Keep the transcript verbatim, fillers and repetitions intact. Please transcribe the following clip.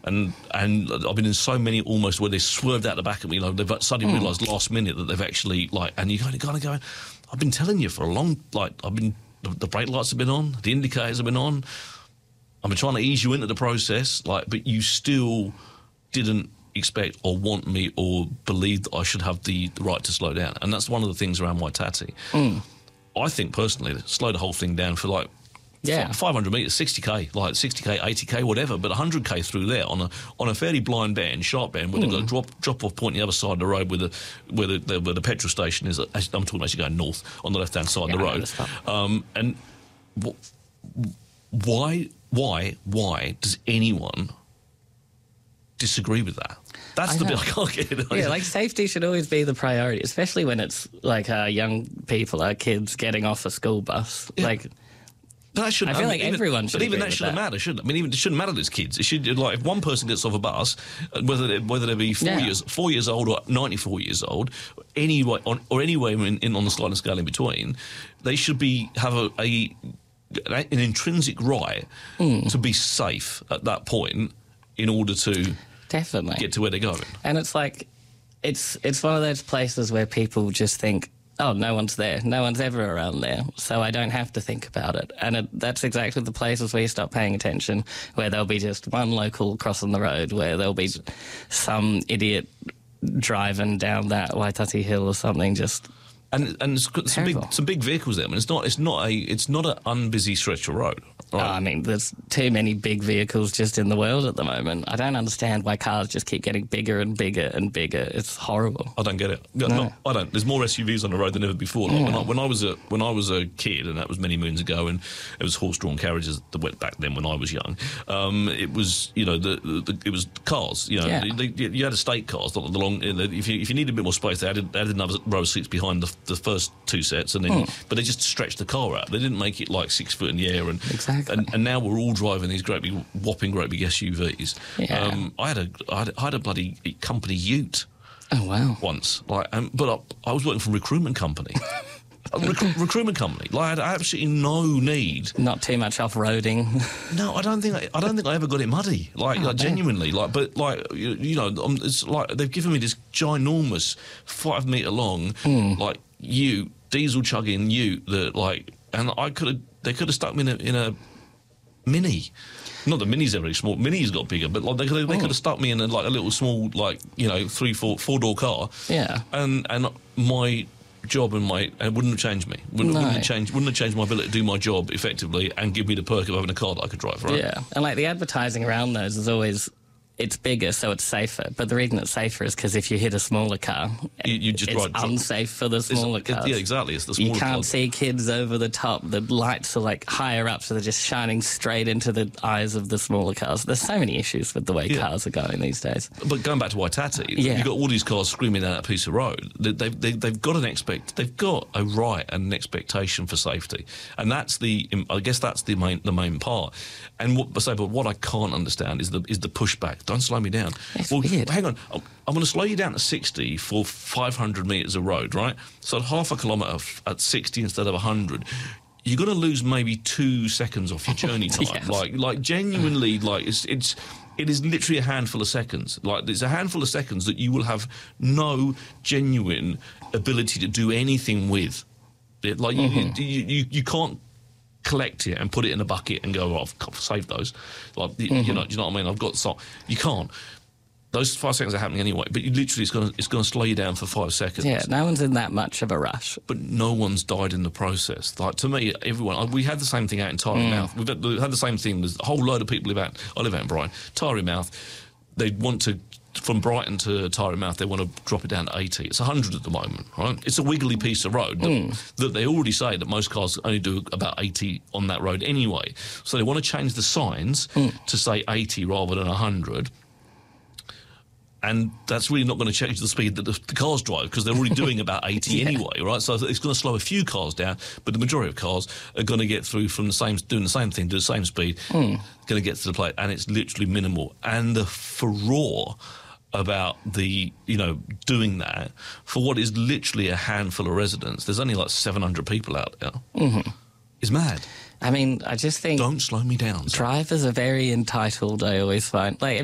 and and I've been in so many almost where they swerved out the back of me. You know, they've suddenly mm. realised last minute that they've actually like, and you kind of kind of going, I've been telling you for a long, like I've been the, the brake lights have been on, the indicators have been on. I've been trying to ease you into the process, like, but you still didn't expect or want me or believe that I should have the, the right to slow down. And that's one of the things around Waitati. Mm. I think personally, slow the whole thing down for like yeah. five hundred metres, sixty k, like sixty k, eighty k, whatever, but one hundred k through there on a on a fairly blind bend, sharp bend, where mm. they've got a drop, drop off point on the other side of the road where the, where the, the, where the petrol station is. I'm talking actually going north on the left-hand side yeah, of the road. Um, and wh- why, why, why does anyone disagree with that? That's I the know. bit I can't get it. Yeah, like safety should always be the priority, especially when it's like uh, young people, our kids getting off a school bus. Yeah. Like, that shouldn't, I feel I mean, like even, everyone should. But even that shouldn't that. matter, should it? I mean, even it shouldn't matter. There's kids. It should like if one person gets off a bus, whether they, whether they be four yeah. years four years old or ninety-four years old, anyway, on, or anywhere in, in on the sliding scale in between, they should be have a. a an intrinsic right mm. to be safe at that point in order to definitely get to where they're going. And it's like, it's it's one of those places where people just think, oh, no one's there. No one's ever around there, so I don't have to think about it. And it, that's exactly the places where you stop paying attention, where there'll be just one local crossing the road, where there'll be some idiot driving down that Waitati Hill or something, just... And and it's got some big some big vehicles there. I mean, it's not it's not a it's not an unbusy stretch of road. Right? Oh, I mean, there's too many big vehicles just in the world at the moment. I don't understand why cars just keep getting bigger and bigger and bigger. It's horrible. I don't get it. No. No, I don't. There's more S U Vs on the road than ever before. Like yeah. when, I, when I was a when I was a kid, and that was many moons ago, and it was horse-drawn carriages that went back then when I was young. Um, it was you know the, the, the it was cars. You know, yeah. they, they, you had estate cars. The, the long if you if you needed a bit more space, they added, they added another row of seats behind the, the first two sets, and then mm. but they just stretched the car out. They didn't make it like six foot in the air, and exactly. and, and now we're all driving these great big whopping great big S U Vs. Yeah. Um, I had a I had, I had a bloody company ute. Oh wow! Once, like, um, but I, I was working for a recruitment company. a rec- recruitment company. Like, I had absolutely no need. Not too much off-roading. No, I don't think I, I don't think I ever got it muddy. Like, oh, like genuinely, like, but like you, you know, um, it's like they've given me this ginormous five metre long, mm. like ute, diesel chugging ute that like, and I could have they could have stuck me in a, in a Mini. Not that Mini's ever very small. Mini's got bigger, but like they could have, they could have stuck me in a, like a little small, like you know, three, four, four door car. Yeah. And and my job and my it wouldn't have changed me. Wouldn't, no. wouldn't have changed. Wouldn't have changed my ability to do my job effectively and give me the perk of having a car that I could drive. Right. Yeah. And like the advertising around those is always. It's bigger, so it's safer. But the reason it's safer is because if you hit a smaller car, you, you just it's ride, unsafe for the smaller it's, cars. It, yeah, exactly. It's the smaller You can't cars. see kids over the top. The lights are like higher up, so they're just shining straight into the eyes of the smaller cars. There's so many issues with the way yeah. cars are going these days. But going back to Waitati, yeah. you've got all these cars screaming down that piece of road. They've, they've, they've got an expect. They've got a right and an expectation for safety, and that's the. I guess that's the main the main part. And what I say, but what I can't understand is the is the pushback. Don't slow me down. It's well, weird. Hang on. I'm, I'm going to slow you down to sixty for five hundred metres of road, right? So at half a kilometre at sixty instead of one hundred, you're going to lose maybe two seconds off your journey time. Yes. Like, like genuinely, like it's it's it is literally a handful of seconds. Like there's a handful of seconds that you will have no genuine ability to do anything with. It, like mm-hmm. you, you, you, you can't collect it and put it in a bucket and go, oh, I've saved those. Like, mm-hmm. you know, do you know what I mean? I've got so you can't. Those five seconds are happening anyway, but you literally it's going to it's going to slow you down for five seconds. Yeah, no one's in that much of a rush. But no one's died in the process. Like to me, everyone. We had the same thing out in Tarry mm. Mouth. We've had, we've had the same thing. There's a whole load of people live out. I live out in Brighton, Tarry Mouth. They want to. From Brighton to Tarry Mouth, they want to drop it down to eighty. It's one hundred at the moment, right? It's a wiggly piece of road that, mm. that they already say that most cars only do about eighty on that road anyway. So they want to change the signs mm. to say eighty rather than one hundred. And that's really not going to change the speed that the, the cars drive because they're already doing about eighty yeah. anyway, right? So it's going to slow a few cars down, but the majority of cars are going to get through from the same, doing the same thing, do the same speed, mm. going to get to the plate, and it's literally minimal. And the furore about the, you know, doing that for what is literally a handful of residents, there's only like seven hundred people out there, mm-hmm. is mad. I mean, I just think... Don't slow me down. Drivers are very entitled, I always find. Like,